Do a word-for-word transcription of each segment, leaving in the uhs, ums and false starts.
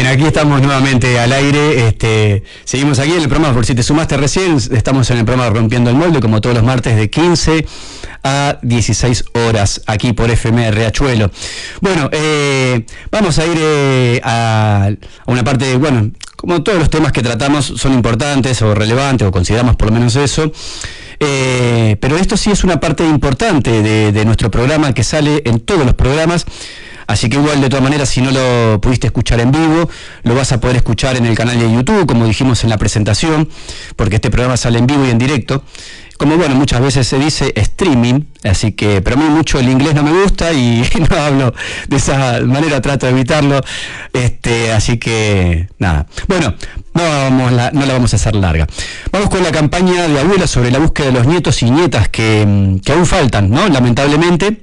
Bien, aquí estamos nuevamente al aire, este, seguimos aquí en el programa, por si te sumaste recién, estamos en el programa Rompiendo el Molde, como todos los martes de quince a dieciséis horas, aquí por F M Riachuelo. Bueno, eh, vamos a ir eh, a, a una parte, bueno, como todos los temas que tratamos son importantes o relevantes, o consideramos por lo menos eso, eh, pero esto sí es una parte importante de, de nuestro programa que sale en todos los programas. Así que igual, de todas maneras, si no lo pudiste escuchar en vivo, lo vas a poder escuchar en el canal de YouTube, como dijimos en la presentación, porque este programa sale en vivo y en directo. Como, bueno, muchas veces se dice streaming, así que, pero a mí mucho el inglés no me gusta y no hablo de esa manera, trato de evitarlo. Este, así que, nada. Bueno, no, vamos la, no la vamos a hacer larga. Vamos con la campaña de abuelas sobre la búsqueda de los nietos y nietas que, que aún faltan, ¿no? Lamentablemente.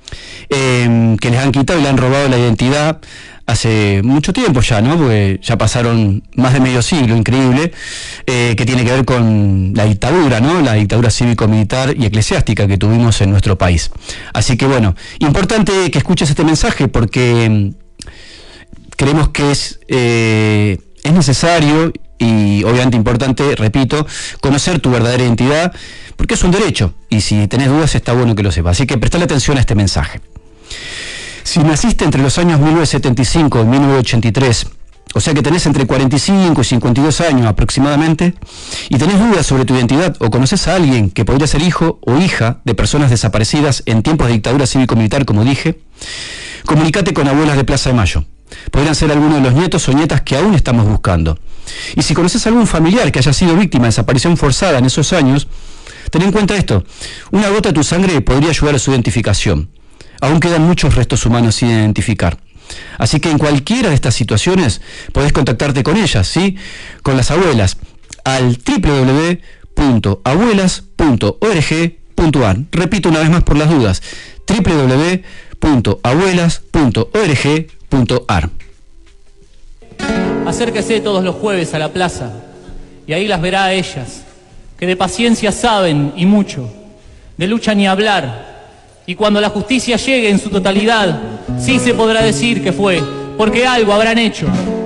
Eh, que les han quitado y le han robado la identidad hace mucho tiempo ya, ¿no? Porque ya pasaron más de medio siglo, increíble, eh, que tiene que ver con la dictadura, ¿no? La dictadura cívico-militar y eclesiástica que tuvimos en nuestro país. Así que, bueno, importante que escuches este mensaje porque creemos que es, eh, es necesario y obviamente importante, repito, conocer tu verdadera identidad, porque es un derecho, y si tenés dudas está bueno que lo sepas. Así que prestale atención a este mensaje. Si naciste entre los años mil novecientos setenta y cinco y mil novecientos ochenta y tres, o sea que tenés entre cuarenta y cinco y cincuenta y dos años aproximadamente, y tenés dudas sobre tu identidad, o conoces a alguien que podría ser hijo o hija de personas desaparecidas en tiempos de dictadura cívico-militar, como dije, comunícate con Abuelas de Plaza de Mayo. Podrían ser algunos de los nietos o nietas que aún estamos buscando. Y si conoces a algún familiar que haya sido víctima de desaparición forzada en esos años, ten en cuenta esto: una gota de tu sangre podría ayudar a su identificación. Aún quedan muchos restos humanos sin identificar. Así que en cualquiera de estas situaciones podés contactarte con ellas, ¿sí? Con las abuelas, al doble u doble u doble u punto abuelas punto org punto a r. Repito una vez más por las dudas: doble u doble u doble u punto abuelas punto org punto a r. Acérquese todos los jueves a la plaza y ahí las verá a ellas, que de paciencia saben y mucho, de lucha ni hablar. Y cuando la justicia llegue en su totalidad, sí se podrá decir que fue, porque algo habrán hecho.